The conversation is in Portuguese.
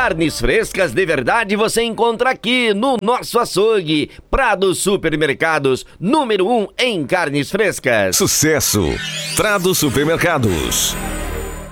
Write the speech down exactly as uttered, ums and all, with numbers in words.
Carnes frescas de verdade você encontra aqui no nosso açougue. Prado Supermercados, número um em carnes frescas. Sucesso! Prado Supermercados.